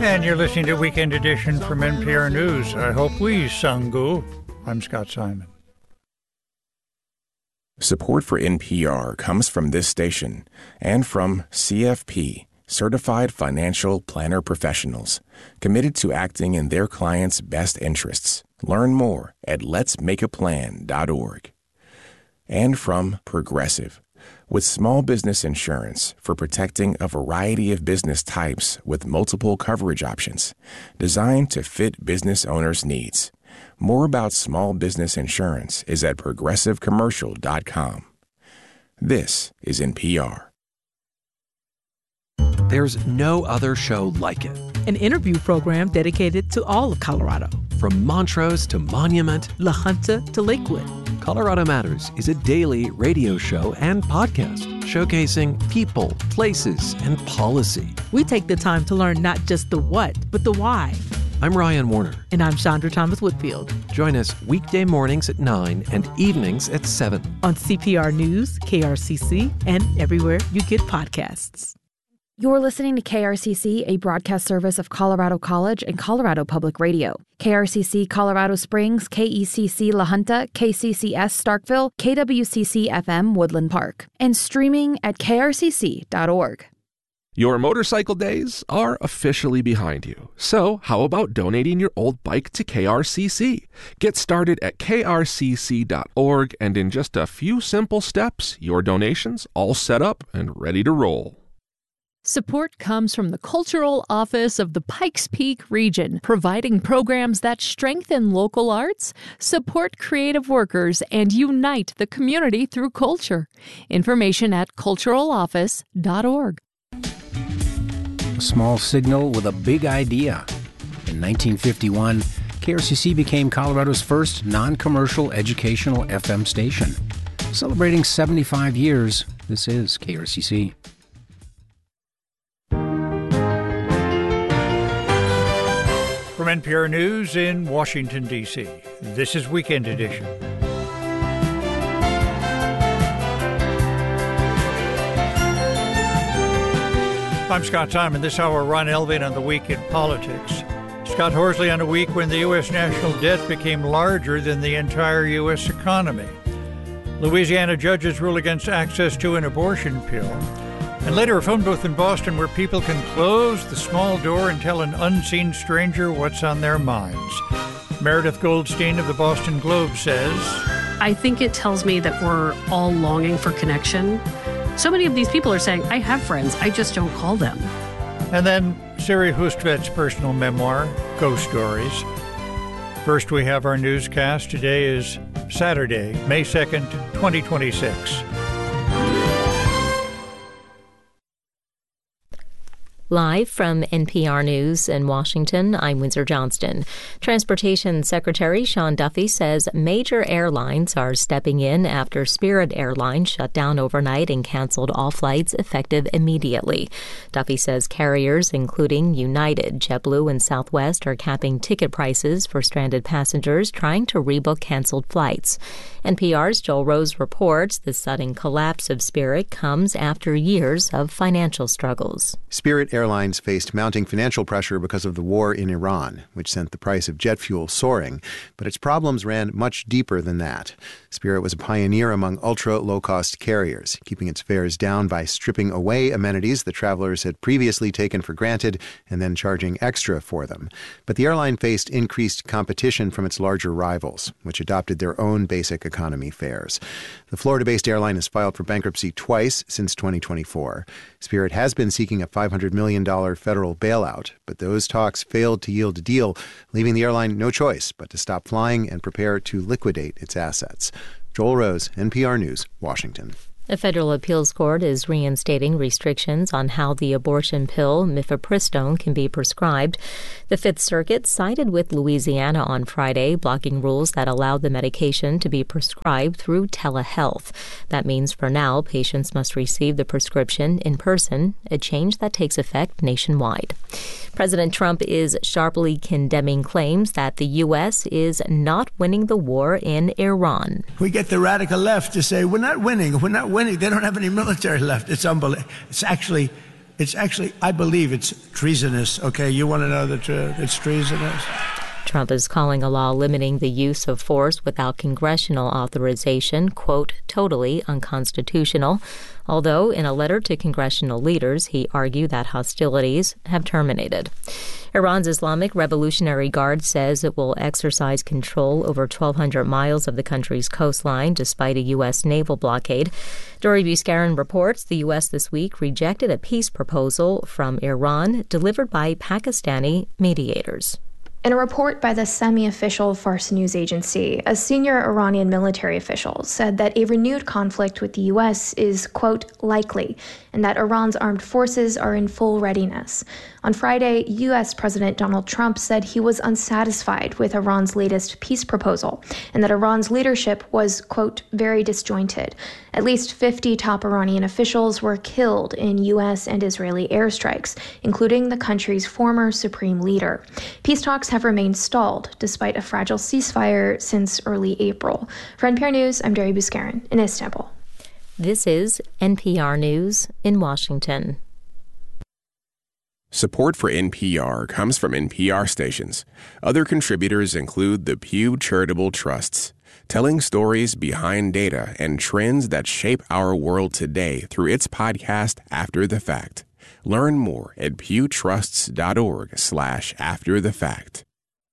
And you're listening to Weekend Edition from NPR News. I hope we, Sangu. I'm Scott Simon. Support for NPR comes from this station and from CFP, Certified Financial Planner Professionals, committed to acting in their clients' best interests. Learn more at letsmakeaplan.org. And from Progressive, with small business insurance for protecting a variety of business types with multiple coverage options, designed to fit business owners' needs. More about small business insurance is at progressivecommercial.com. This is NPR. There's no other show like it. An interview program dedicated to all of Colorado. From Montrose to Monument, La Junta to Lakewood. Colorado Matters is a daily radio show and podcast showcasing people, places, and policy. We take the time to learn not just the what, but the why. I'm Ryan Warner. And I'm Chandra Thomas Whitfield. Join us weekday mornings at 9 and evenings at 7. On CPR News, KRCC, and everywhere you get podcasts. You're listening to KRCC, a broadcast service of Colorado College and Colorado Public Radio. KRCC Colorado Springs, KECC La Junta, KCCS Starkville, KWCC FM Woodland Park, and streaming at krcc.org. Your motorcycle days are officially behind you. So how about donating your old bike to KRCC? Get started at krcc.org, and in just a few simple steps, your donation's all set up and ready to roll. Support comes from the Cultural Office of the Pikes Peak region, providing programs that strengthen local arts, support creative workers, and unite the community through culture. Information at culturaloffice.org. A small signal with a big idea. In 1951, KRCC became Colorado's first non-commercial educational FM station. Celebrating 75 years, this is KRCC. From NPR News in Washington, D.C., this is Weekend Edition. I'm Scott Simon. This hour, Ron Elving on the week in politics. Scott Horsley on a week when the U.S. national debt became larger than the entire U.S. economy. Louisiana judges rule against access to an abortion pill. And later, a phone booth in Boston where people can close the small door and tell an unseen stranger what's on their minds. Meredith Goldstein of the Boston Globe says, I think it tells me that we're all longing for connection. So many of these people are saying, I have friends, I just don't call them. And then Siri Hustvedt's personal memoir, Ghost Stories. First, we have our newscast. Today is Saturday, May 2nd, 2026. Live from NPR News in Washington, I'm Windsor Johnston. Transportation Secretary Sean Duffy says major airlines are stepping in after Spirit Airlines shut down overnight and canceled all flights effective immediately. Duffy says carriers, including United, JetBlue, and Southwest, are capping ticket prices for stranded passengers trying to rebook canceled flights. NPR's Joel Rose reports the sudden collapse of Spirit comes after years of financial struggles. Spirit Airlines faced mounting financial pressure because of the war in Iran, which sent the price of jet fuel soaring. But its problems ran much deeper than that. Spirit was a pioneer among ultra-low-cost carriers, keeping its fares down by stripping away amenities that travelers had previously taken for granted and then charging extra for them. But the airline faced increased competition from its larger rivals, which adopted their own basic economy fares. The Florida-based airline has filed for bankruptcy twice since 2024. Spirit has been seeking a $500 million federal bailout, but those talks failed to yield a deal, leaving the airline no choice but to stop flying and prepare to liquidate its assets. Joel Rose, NPR News, Washington. A federal appeals court is reinstating restrictions on how the abortion pill mifepristone can be prescribed. The Fifth Circuit sided with Louisiana on Friday, blocking rules that allowed the medication to be prescribed through telehealth. That means for now, patients must receive the prescription in person, a change that takes effect nationwide. President Trump is sharply condemning claims that the U.S. is not winning the war in Iran. We get the radical left to say, we're not winning. They don't have any military left. It's unbelievable. It's actually It's actually, I believe it's treasonous. Okay, you want to know the truth? It's treasonous. Trump is calling a law limiting the use of force without congressional authorization, quote, totally unconstitutional. Although in a letter to congressional leaders, he argued that hostilities have terminated. Iran's Islamic Revolutionary Guard says it will exercise control over 1,200 miles of the country's coastline despite a U.S. naval blockade. Dori Buscarin reports the U.S. this week rejected a peace proposal from Iran delivered by Pakistani mediators. In a report by the semi-official Fars news agency, a senior Iranian military official said that a renewed conflict with the U.S. is, quote, likely, and that Iran's armed forces are in full readiness. On Friday, U.S. President Donald Trump said he was unsatisfied with Iran's latest peace proposal, and that Iran's leadership was, quote, very disjointed. At least 50 top Iranian officials were killed in U.S. and Israeli airstrikes, including the country's former supreme leader. Peace talks have remained stalled despite a fragile ceasefire since early April. For NPR News, I'm Dori Buscarin in Istanbul. This is NPR News in Washington. Support for NPR comes from NPR stations. Other contributors include the Pew Charitable Trusts, telling stories behind data and trends that shape our world today through its podcast, After the Fact. Learn more at pewtrusts.org/afterthefact.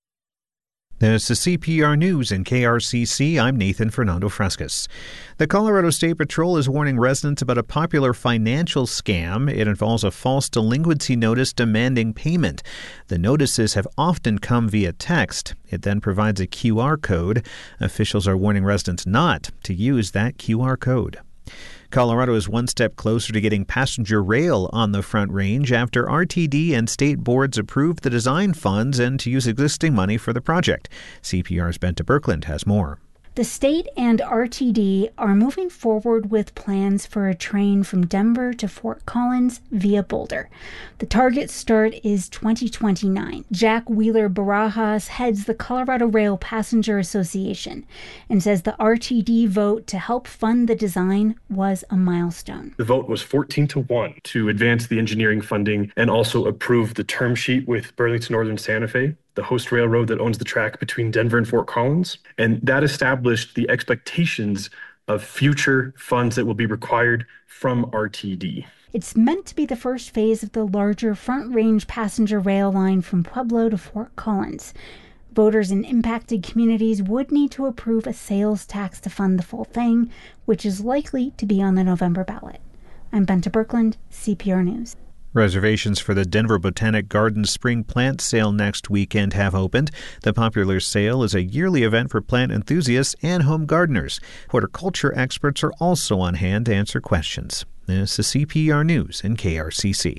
This is CPR News in KRCC. I'm Nathan Fernando Frescas. The Colorado State Patrol is warning residents about a popular financial scam. It involves a false delinquency notice demanding payment. The notices have often come via text. It then provides a QR code. Officials are warning residents not to use that QR code. Colorado is one step closer to getting passenger rail on the Front Range after RTD and state boards approved the design funds and to use existing money for the project. CPR's Bente Birkeland has more. The state and RTD are moving forward with plans for a train from Denver to Fort Collins via Boulder. The target start is 2029. Jack Wheeler-Barajas heads the Colorado Rail Passenger Association and says the RTD vote to help fund the design was a milestone. The vote was 14-1 to advance the engineering funding and also approve the term sheet with Burlington Northern Santa Fe, the host railroad that owns the track between Denver and Fort Collins. And that established the expectations of future funds that will be required from RTD. It's meant to be the first phase of the larger Front Range passenger rail line from Pueblo to Fort Collins. Voters in impacted communities would need to approve a sales tax to fund the full thing, which is likely to be on the November ballot. I'm Bente Birkeland, CPR News. Reservations for the Denver Botanic Gardens Spring Plant Sale next weekend have opened. The popular sale is a yearly event for plant enthusiasts and home gardeners. Horticulture experts are also on hand to answer questions. This is CPR News in KRCC.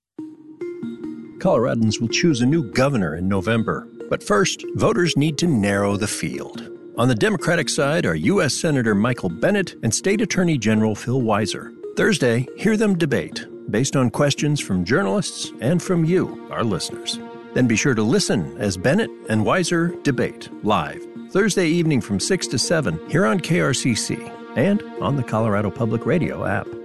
Coloradans will choose a new governor in November. But first, voters need to narrow the field. On the Democratic side are U.S. Senator Michael Bennet and State Attorney General Phil Weiser. Thursday, hear them debate, based on questions from journalists and from you, our listeners. Then be sure to listen as Bennet and Weiser debate live Thursday evening from 6 to 7 here on KRCC and on the Colorado Public Radio app.